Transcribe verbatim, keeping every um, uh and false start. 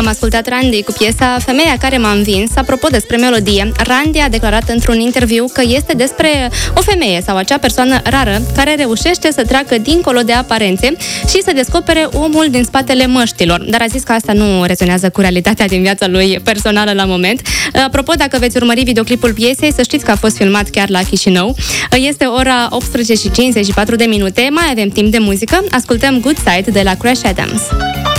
Am ascultat Randy cu piesa Femeia care m-a învins. Apropo despre melodie, Randy a declarat într-un interviu că este despre o femeie sau acea persoană rară care reușește să treacă dincolo de aparențe și să descopere omul din spatele măștilor. Dar a zis că asta nu rezonează cu realitatea din viața lui personală la moment. Apropo, dacă veți urmări videoclipul piesei, să știți că a fost filmat chiar la Chișinău. Este ora optsprezece și cincizeci și patru de minute, mai avem timp de muzică. Ascultăm Good Side de la Crash Adams.